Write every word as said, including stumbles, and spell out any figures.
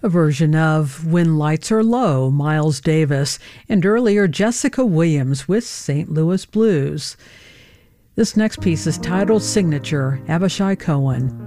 a version of When Lights Are Low, Miles Davis, and earlier Jessica Williams with Saint Louis Blues. This next piece is titled Signature, Abishai Cohen.